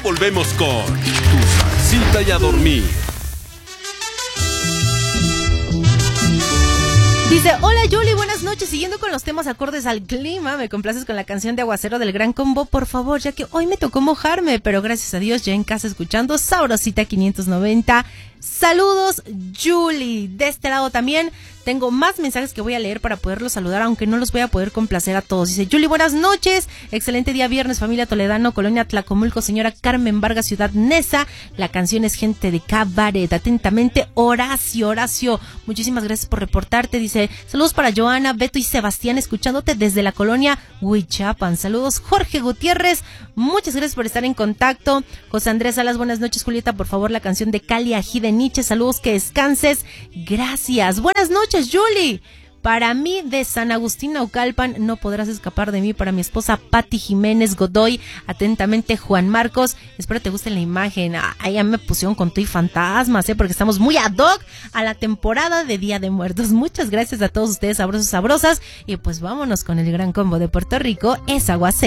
volvemos con Tu Salsita y a Dormir. Dice, hola Yuli, buenas noches. Siguiendo con los temas acordes al clima, me complaces con la canción de Aguacero del Gran Combo, por favor, ya que hoy me tocó mojarme, pero gracias a Dios ya en casa escuchando Sabrosita 590. Saludos, Yuli. De este lado también tengo más mensajes que voy a leer para poderlos saludar, aunque no los voy a poder complacer a todos. Dice, Yuli, buenas noches. Excelente día viernes, familia Toledano, Colonia Tlacomulco, señora Carmen Vargas, Ciudad Neza. La canción es Gente de Cabaret. Atentamente, Horacio. Horacio, muchísimas gracias por reportarte. Dice, saludos para Joana, Beto y Sebastián, escuchándote desde la colonia Huichapan. Saludos, Jorge Gutiérrez. Muchas gracias por estar en contacto. José Andrés Salas, buenas noches, Julieta, por favor, la canción de Cali Ají de Nietzsche. Saludos, que descanses. Gracias. Buenas noches, Yuli. Para mí, de San Agustín Naucalpan, no podrás escapar de mí. Para mi esposa Pati Jiménez Godoy, atentamente Juan Marcos. Espero te guste la imagen. Ahí ya me pusieron con tu y fantasmas, porque estamos muy ad hoc a la temporada de Día de Muertos. Muchas gracias a todos ustedes, sabrosos, sabrosas. Y pues vámonos con el gran combo de Puerto Rico, es Aguacero.